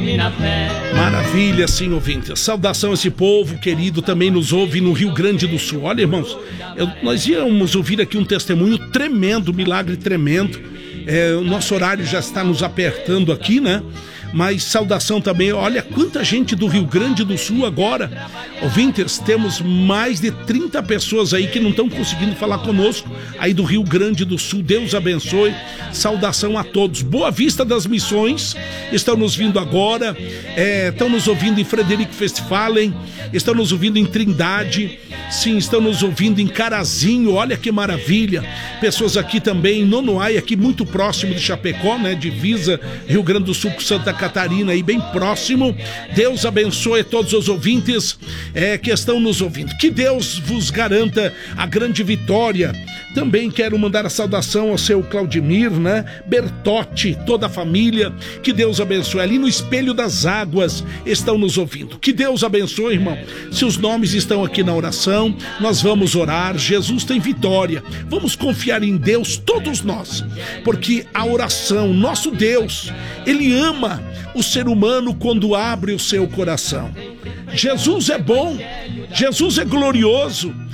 Maravilha, sim, ouvintes. Saudação a esse povo querido, também nos ouve no Rio Grande do Sul. Olha, irmãos, nós íamos ouvir aqui um testemunho tremendo, milagre tremendo. O nosso horário já está nos apertando aqui, né? Mas saudação também, olha quanta gente do Rio Grande do Sul agora. Ouvintes, temos mais de 30 pessoas aí que não estão conseguindo falar conosco, aí do Rio Grande do Sul. Deus abençoe, saudação a todos. Boa Vista das Missões, estão nos vindo agora, estão nos ouvindo em Frederico Westphalen, estão nos ouvindo em Trindade, sim, estão nos ouvindo em Carazinho, olha que maravilha. Pessoas aqui também em Nonoai, aqui muito próximo de Chapecó, né, divisa Rio Grande do Sul com Santa Catarina, aí bem próximo. Deus abençoe todos os ouvintes que estão nos ouvindo. Que Deus vos garanta a grande vitória. Também quero mandar a saudação ao seu Claudimir, né? Bertotti, toda a família. Que Deus abençoe. Ali no Espelho das Águas estão nos ouvindo. Que Deus abençoe, irmão. Se os nomes estão aqui na oração, nós vamos orar. Jesus tem vitória. Vamos confiar em Deus, todos nós. Porque a oração, nosso Deus, Ele ama o ser humano quando abre o seu coração. Jesus é bom. Jesus é glorioso.